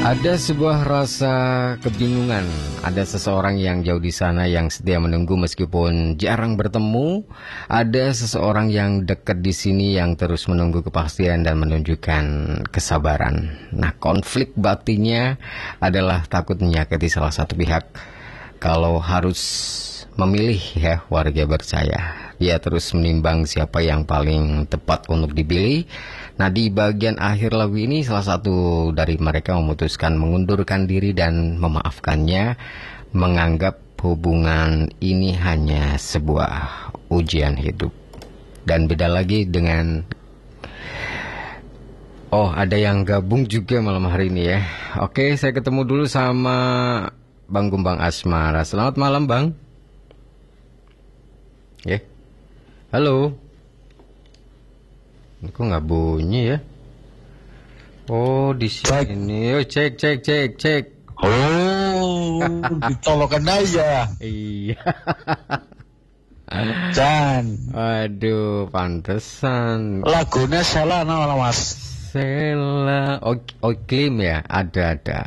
Ada sebuah rasa kebingungan. Ada seseorang yang jauh di sana yang setia menunggu meskipun jarang bertemu. Ada seseorang yang dekat di sini yang terus menunggu kepastian dan menunjukkan kesabaran. Nah, konflik batinnya adalah takut menyakiti salah satu pihak. Kalau harus memilih ya, warga percaya. Dia terus menimbang siapa yang paling tepat untuk dipilih. Nah, di bagian akhir lagu ini salah satu dari mereka memutuskan mengundurkan diri dan memaafkannya, menganggap hubungan ini hanya sebuah ujian hidup. Dan beda lagi dengan ada yang gabung juga malam hari ini ya. Oke, saya ketemu dulu sama Bang Gumbang Asmara. Selamat malam, Bang. Ya. Halo. Kok nggak bunyi ya? Oh, di sini. Oh, cek. Oh, ditolokan aja. Iya. Jan. Aduh, pantesan. Lagunya Sela nama Mas. Sela. Klaim ya? Ada.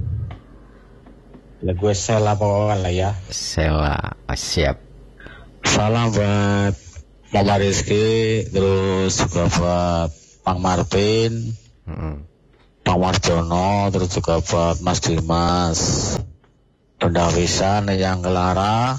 Lagu Sela pokoknya ya. Sela. Siap. Salam buat Mama Rizky, terus juga buat Bang Martin, Bang Marjono, terus juga buat Mas Dimas, Bunda Wisan yang Kelara,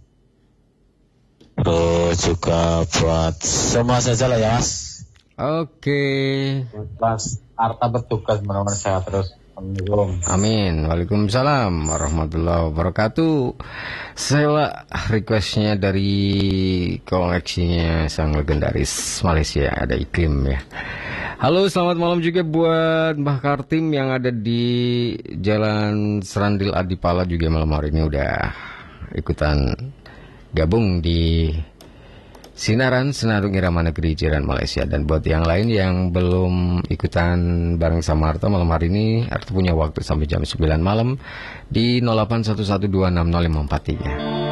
terus juga buat semua saja lah ya Mas. Oke. Buat Mas Arta bertugas menemani saya terus. Amin. Waalaikumsalam warahmatullahi wabarakatuh. Sela requestnya dari koleksinya sang legendaris Malaysia, ada Iklim ya. Halo, selamat malam juga buat Mbah Kartim yang ada di Jalan Serandil Adipala juga malam hari ini udah ikutan gabung di Sinaran Senandung Irama Negeri Jiran Malaysia. Dan buat yang lain yang belum ikutan bareng sama Arta malam hari ini, Arta punya waktu sampai jam 9 malam di 0811260543.